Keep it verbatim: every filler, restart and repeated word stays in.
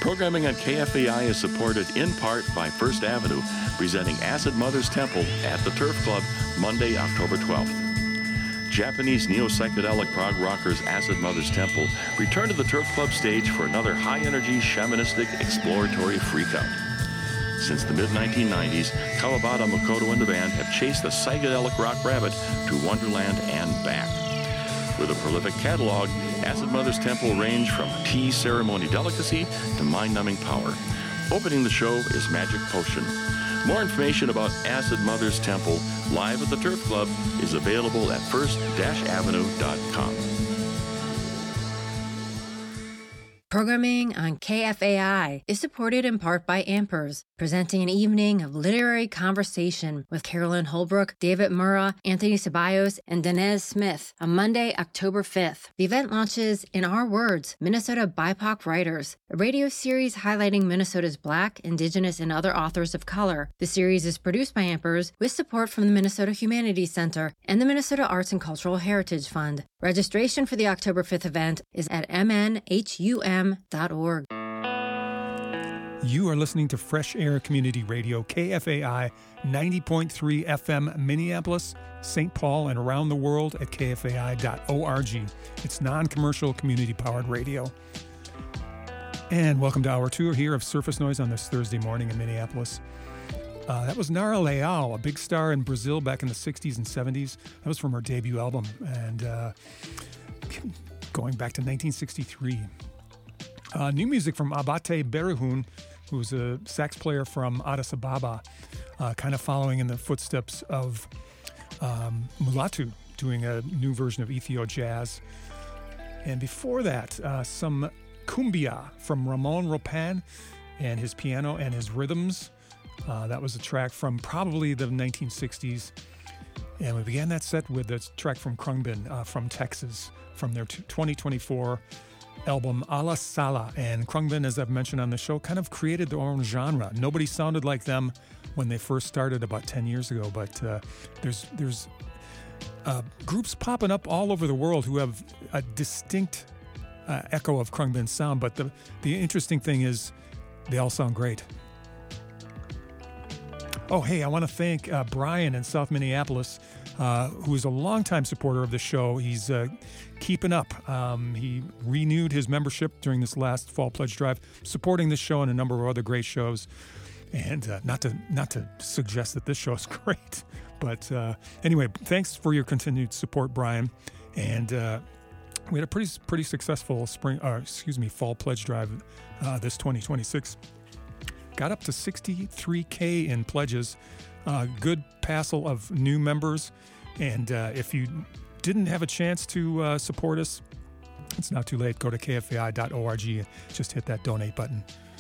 Programming on K F A I is supported in part by First Avenue, presenting Acid Mother's Temple at the Turf Club Monday, October twelfth. Japanese neo-psychedelic prog rockers Acid Mother's Temple return to the Turf Club stage for another high-energy, shamanistic, exploratory freakout. Since the mid nineteen nineties, Kawabata Makoto and the band have chased the psychedelic rock rabbit to Wonderland and back. With a prolific catalog, Acid Mother's Temple range from tea ceremony delicacy to mind-numbing power. Opening the show is Magic Potion. More information about Acid Mother's Temple live at the Turf Club is available at first avenue dot com. Programming on K F A I is supported in part by Ampers, presenting an evening of literary conversation with Carolyn Holbrook, David Murrah, Anthony Ceballos, and Danez Smith on Monday, October fifth. The event launches In Our Words, Minnesota B I P O C Writers, a radio series highlighting Minnesota's Black, Indigenous, and other authors of color. The series is produced by Ampers with support from the Minnesota Humanities Center and the Minnesota Arts and Cultural Heritage Fund. Registration for the October fifth event is at m n h u m dot org. You are listening to Fresh Air Community Radio, K F A I ninety point three F M Minneapolis, Saint Paul, and around the world at k f a i dot org. It's non-commercial, community-powered radio. And welcome to Hour two here of Surface Noise on this Thursday morning in Minneapolis. Uh, that was Nara Leal, a big star in Brazil back in the sixties and seventies. That was from her debut album, and uh, going back to nineteen sixty-three. Uh, new music from Abate Berihun, who's a sax player from Addis Ababa, uh, kind of following in the footsteps of um, Mulatu, doing a new version of Ethio jazz. And before that, uh, some cumbia from Ramon Ropan and his piano and his rhythms. Uh, that was a track from probably the nineteen sixties. And we began that set with a track from Krungbin uh, from Texas, from their twenty twenty-four album Ala Sala. And Krungbin, as I've mentioned on the show, kind of created their own genre. Nobody sounded like them when they first started about ten years ago, but uh, there's there's uh, groups popping up all over the world who have a distinct uh, echo of Krungbin's sound, but the, the interesting thing is they all sound great. Oh, hey, I want to thank uh, Brian in South Minneapolis, uh, who is a longtime supporter of the show. He's uh, keeping up. Um, he renewed his membership during this last Fall Pledge Drive, supporting this show and a number of other great shows. And uh, not to not to suggest that this show is great, but uh, anyway, thanks for your continued support, Brian. And uh, we had a pretty pretty successful spring, uh, excuse me, Fall Pledge Drive uh, this twenty twenty-six. Got up to sixty-three K in pledges, uh, good passel of new members, and uh, if you didn't have a chance to uh, support us, it's not too late. Go to k f a i dot org and just hit that donate button.